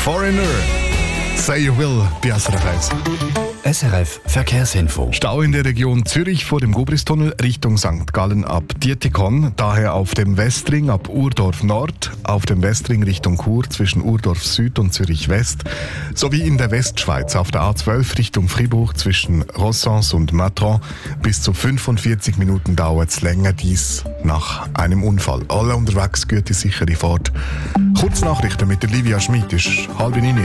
Foreigner. Say you will bei SRF 1. SRF Verkehrsinfo. Stau in der Region Zürich vor dem Gubristunnel Richtung St. Gallen ab Dietikon, daher auf dem Westring ab Urdorf Nord, auf dem Westring Richtung Chur zwischen Urdorf Süd und Zürich West, sowie in der Westschweiz auf der A12 Richtung Fribourg zwischen Rossens und Matron. Bis zu 45 Minuten dauert es länger, dies nach einem Unfall. Alle unterwegs, gute sichere Fahrt. Kurznachrichten mit der Livia Schmid ist 8:30.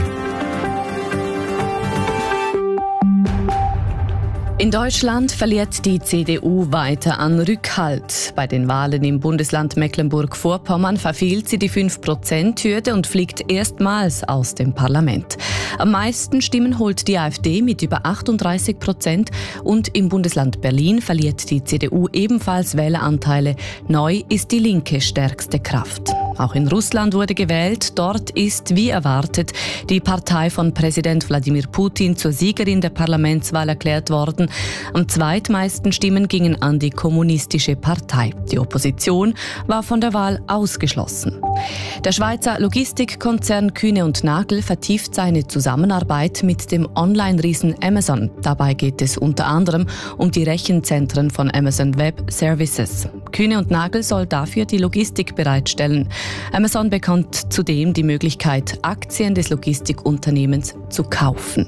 In Deutschland verliert die CDU weiter an Rückhalt. Bei den Wahlen im Bundesland Mecklenburg-Vorpommern verfehlt sie die 5%-Hürde und fliegt erstmals aus dem Parlament. Am meisten Stimmen holt die AfD mit über 38% und im Bundesland Berlin verliert die CDU ebenfalls Wähleranteile. Neu ist die Linke stärkste Kraft. Auch in Russland wurde gewählt. Dort ist, wie erwartet, die Partei von Präsident Wladimir Putin zur Siegerin der Parlamentswahl erklärt worden. Am zweitmeisten Stimmen gingen an die Kommunistische Partei. Die Opposition war von der Wahl ausgeschlossen. Der Schweizer Logistikkonzern Kühne & Nagel vertieft seine Zusammenarbeit mit dem Online-Riesen Amazon. Dabei geht es unter anderem um die Rechenzentren von Amazon Web Services. Kühne & Nagel soll dafür die Logistik bereitstellen. Amazon bekommt zudem die Möglichkeit, Aktien des Logistikunternehmens zu kaufen.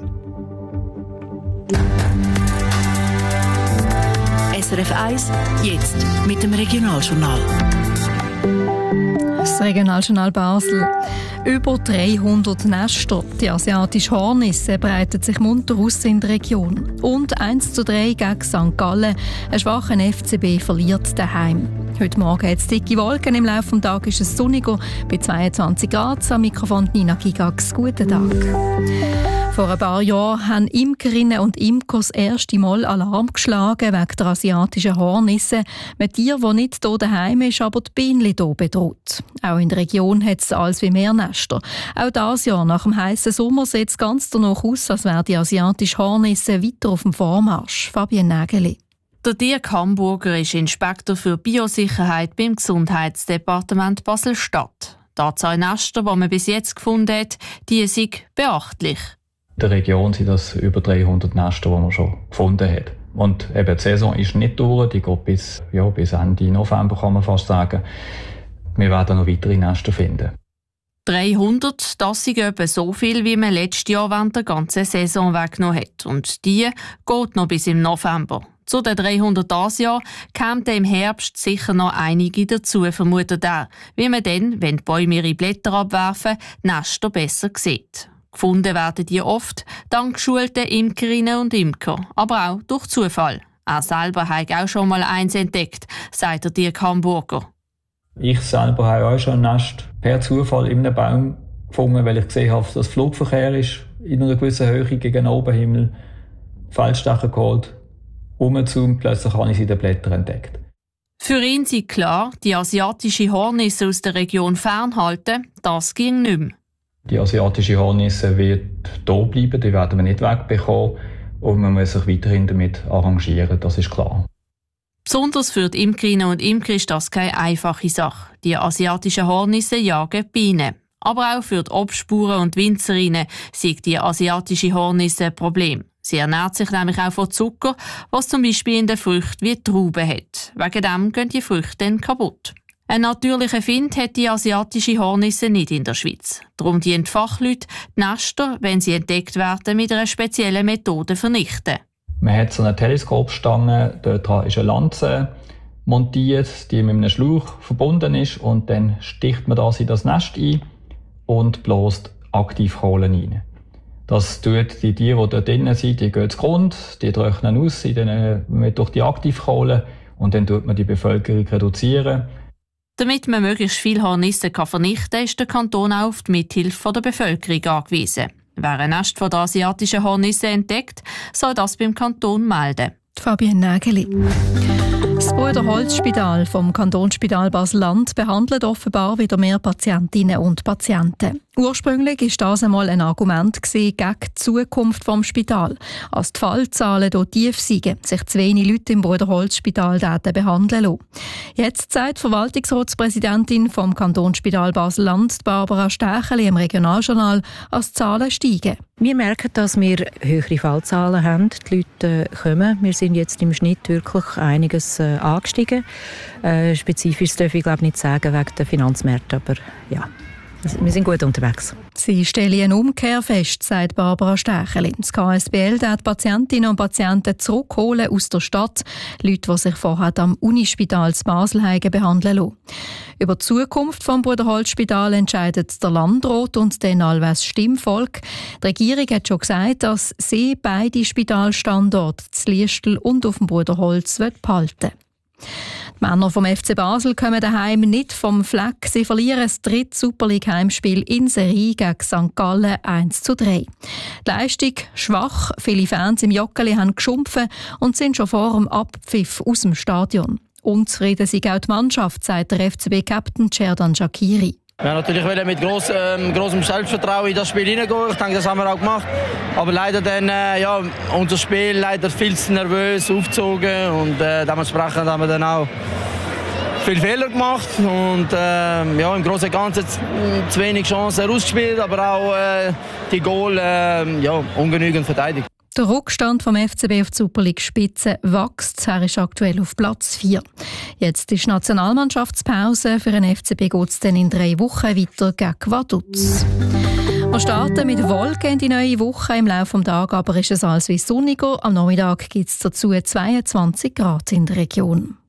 SRF 1, jetzt mit dem Regionaljournal. Das Regionaljournal Basel. Über 300 Nester, die asiatische Hornisse, breiten sich munter aus in der Region. Und 1:3 gegen St. Gallen. Ein schwacher FCB verliert daheim. Heute Morgen hat es dicke Wolken, im Laufe des Tages ist es sonniger, bei 22 Grad. Am Mikrofon Nina Gigax. Guten Tag. Vor ein paar Jahren haben Imkerinnen und Imker das erste Mal Alarm geschlagen wegen der asiatischen Hornisse. Ein Tier, das nicht hier daheim ist, aber die Bienen hier bedroht. Auch in der Region hat es alles wie mehr Nester. Auch dieses Jahr, nach dem heißen Sommer, sieht es ganz danach aus, als wäre die asiatische Hornisse weiter auf dem Vormarsch. Fabienne Nägeli. Der Dirk Hamburger ist Inspektor für Biosicherheit beim Gesundheitsdepartement Basel-Stadt. Die Anzahl Nester, die man bis jetzt gefunden hat, die sind beachtlich. In der Region sind das über 300 Nester, die man schon gefunden hat. Und eben die Saison ist nicht durch, die geht bis Ende November, kann man fast sagen. Wir werden noch weitere Nester finden. 300, das sind etwa so viel, wie man letztes Jahr während der ganzen Saison weggenommen hat. Und die geht noch bis im November. Zu den 300 dieses Jahr kämen im Herbst sicher noch einige dazu, vermutet er, wie man dann, wenn die Bäume ihre Blätter abwerfen, die Nester besser sieht. Gefunden werden die oft dank geschulten Imkerinnen und Imker, aber auch durch Zufall. Er selber hat auch schon mal eins entdeckt, sagt der Dirk Hamburger. Ich selber habe auch schon ein Nest per Zufall in einem Baum gefunden, weil ich gesehen habe, dass Flugverkehr ist in einer gewissen Höhe gegen den Oberhimmel. Feldstecher geholt, umgezoomt, plötzlich habe ich sie in den Blättern entdeckt. Für ihn sei klar, die asiatische Hornisse aus der Region fernhalten, das ging nicht mehr. Die asiatische Hornisse wird hier bleiben, die werden wir nicht wegbekommen und man muss sich weiterhin damit arrangieren, das ist klar. Besonders für die Imkerinnen und Imker ist das keine einfache Sache. Die asiatischen Hornisse jagen Bienen. Aber auch für die Obstspuren und Winzerinnen sind die asiatische Hornisse ein Problem. Sie ernährt sich nämlich auch von Zucker, was zum Beispiel in den Früchten wie Trauben hat. Wegen dem gehen die Früchte dann kaputt. Ein natürlicher Find hat die asiatische Hornisse nicht in der Schweiz. Darum dienen die Fachleute die Nester, wenn sie entdeckt werden, mit einer speziellen Methode vernichten. Man hat so eine Teleskopstange, dort ist eine Lanze montiert, die mit einem Schlauch verbunden ist und dann sticht man das in das Nest ein und bläst Aktivkohlen rein. Das tut die Tiere, die dort drinnen sind, die gehen zugrunde, die trocknen aus durch die Aktivkohlen und dann tut man die Bevölkerung reduzieren. Damit man möglichst viele Hornisse vernichten kann, ist der Kanton auch auf die Mithilfe der Bevölkerung angewiesen. Wer ein Nest von der asiatischen Hornisse entdeckt, soll das beim Kanton melden. Fabienne Nägeli. Das Bruder-Holz-Spital vom Kantonsspital Basel-Land behandelt offenbar wieder mehr Patientinnen und Patienten. Ursprünglich war das einmal ein Argument gegen die Zukunft des Spitals, als die Fallzahlen hier tief seien, sich zu wenig Leute im Bruderholzspital behandeln lassen. Jetzt sagt die Verwaltungsratspräsidentin vom Kantonsspital Basel-Land, Barbara Stächeli, im Regionaljournal, als die Zahlen steigen. Wir merken, dass wir höhere Fallzahlen haben. Die Leute kommen. Wir sind jetzt im Schnitt wirklich einiges angestiegen. Spezifisch darf ich glaube nicht sagen wegen der Finanzmärkte, aber ja. Wir sind gut unterwegs. Sie stellen eine Umkehr fest, sagt Barbara Stächeli. Das KSBL darf Patientinnen und Patienten zurückholen aus der Stadt. Leute, die sich vorher am Unispital zu Basel behandeln lassen. Über die Zukunft des Bruderholzspitals entscheidet der Landrat und dann allwes Stimmvolk. Die Regierung hat schon gesagt, dass sie beide Spitalstandorte, zu Liestel und auf dem Bruderholz, behalten will. Die Männer vom FC Basel kommen daheim nicht vom Fleck. Sie verlieren das 3. Super League Heimspiel in Serie gegen St. Gallen 1:3. Die Leistung schwach. Viele Fans im Joggeli haben geschumpfen und sind schon vor dem Abpfiff aus dem Stadion. Unzufrieden sind auch die Mannschaft, sagt der FCB-Captain Cerdan Shaqiri. Wir haben natürlich mit grossem Selbstvertrauen in das Spiel hineingehen. Ich denke, das haben wir auch gemacht. Aber leider dann, unser Spiel leider viel zu nervös aufgezogen und dementsprechend haben wir dann auch viele Fehler gemacht und im Großen und Ganzen zu wenig Chancen herausgespielt, aber auch die Goal ungenügend verteidigt. Der Rückstand vom FCB auf die Super League Spitze wächst. Er ist aktuell auf Platz 4. Jetzt ist Nationalmannschaftspause. Für den FCB geht es dann in 3 Wochen weiter gegen Vaduz. Wir starten mit Wolken in die neue Woche. Im Laufe des Tages aber ist es alles wie sonniger. Am Nachmittag gibt es dazu 22 Grad in der Region.